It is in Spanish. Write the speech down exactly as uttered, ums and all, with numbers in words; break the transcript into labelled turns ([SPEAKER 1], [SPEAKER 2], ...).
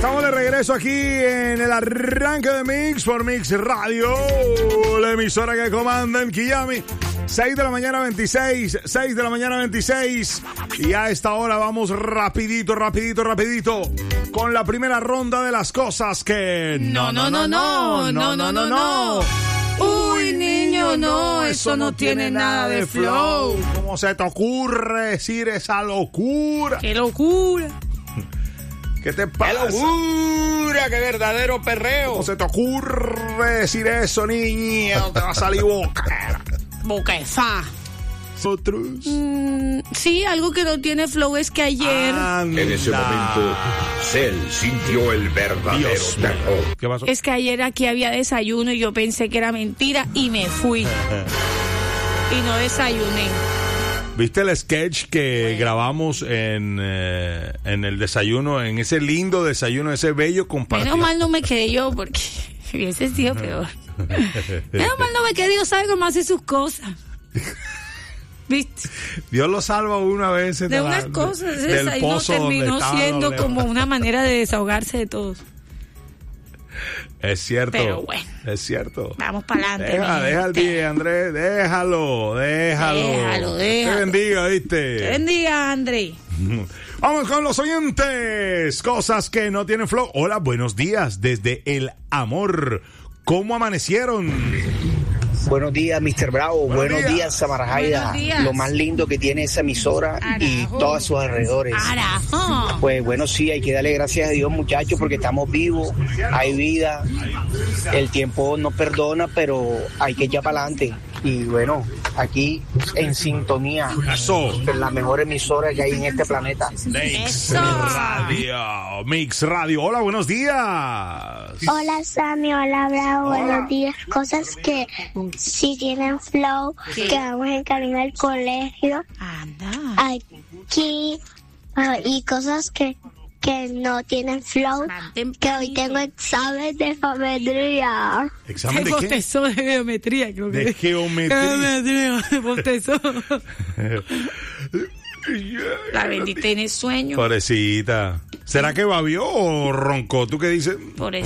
[SPEAKER 1] Estamos de regreso aquí en el arranque de Mix por Mix Radio, la emisora que comanda en Kiami. seis de la mañana veintiséis, seis de la mañana veintiséis. Y a esta hora vamos rapidito, rapidito, rapidito con la primera ronda de las cosas que...
[SPEAKER 2] No, no, no, no, no, no, no, no. Uy, niño, no, eso no tiene nada de flow.
[SPEAKER 1] ¿Cómo se te ocurre decir esa locura?
[SPEAKER 2] ¡Qué locura!
[SPEAKER 1] ¿Qué te pasa?
[SPEAKER 3] ¡Qué locura! ¡Qué verdadero perreo!
[SPEAKER 1] ¿Cómo se te ocurre decir eso, niña? No te va a salir boca.
[SPEAKER 2] Boquefá.
[SPEAKER 1] Otros.
[SPEAKER 2] Mm, sí, algo que no tiene flow es que ayer...
[SPEAKER 1] Anda.
[SPEAKER 3] En ese momento, Cell sintió el verdadero
[SPEAKER 1] Dios mío.
[SPEAKER 3] terror.
[SPEAKER 1] ¿Qué pasó?
[SPEAKER 2] Es que ayer aquí había desayuno y yo pensé que era mentira y me fui. Y no desayuné.
[SPEAKER 1] ¿Viste el sketch que grabamos en, eh, en el desayuno, en ese lindo desayuno, ese bello compartido?
[SPEAKER 2] Menos mal no me quedé yo porque hubiese sido peor. Menos mal no me quedé yo, sabe cómo hace sus cosas. ¿Viste?
[SPEAKER 1] Dios lo salva una vez
[SPEAKER 2] De unas cosas, ese desayuno terminó siendo como una manera de desahogarse de todos.
[SPEAKER 1] Es cierto.
[SPEAKER 2] Pero bueno.
[SPEAKER 1] Es cierto.
[SPEAKER 2] Vamos para adelante.
[SPEAKER 1] Deja, deja el día, Andrés. Déjalo, déjalo.
[SPEAKER 2] Déjalo, déjalo.
[SPEAKER 1] Te bendiga, ¿viste?
[SPEAKER 2] Que bendiga, André.
[SPEAKER 1] Vamos con los oyentes. Cosas que no tienen flow. Hola, buenos días. Desde el amor. ¿Cómo amanecieron?
[SPEAKER 4] Buenos días, mister Bravo.
[SPEAKER 1] Buenos
[SPEAKER 4] Buenos,
[SPEAKER 1] días.
[SPEAKER 4] días, Samarajaya.
[SPEAKER 2] Buenos días.
[SPEAKER 4] Lo más lindo que tiene esa emisora y
[SPEAKER 2] Arajo.
[SPEAKER 4] todos sus alrededores.
[SPEAKER 2] Arajo.
[SPEAKER 4] Pues bueno, sí, hay que darle gracias a Dios, muchachos, porque estamos vivos, hay vida, el tiempo no perdona, pero hay que echar para adelante. Y bueno, aquí en sintonía,
[SPEAKER 1] Eso.
[SPEAKER 4] en la mejor emisora que hay en este planeta.
[SPEAKER 1] Mix
[SPEAKER 2] Eso.
[SPEAKER 1] Radio. Mix Radio. Hola, buenos días.
[SPEAKER 5] Hola Sammy, hola Bravo, buenos días. Cosas que sí tienen flow,
[SPEAKER 2] ¿Qué?
[SPEAKER 5] que vamos en camino al colegio,
[SPEAKER 2] Anda.
[SPEAKER 5] aquí, ah, y cosas que, que no tienen flow,
[SPEAKER 2] Mantén
[SPEAKER 5] que hoy tengo examen de geometría.
[SPEAKER 1] ¿Examen
[SPEAKER 2] Se
[SPEAKER 1] de qué?
[SPEAKER 2] bostezó de geometría, creo que.
[SPEAKER 1] De geometría.
[SPEAKER 2] Geometría, se bostezó. La bendita tiene sueño.
[SPEAKER 1] Pobrecita. ¿Será que babió o roncó? ¿Tú qué dices?
[SPEAKER 2] Por eso.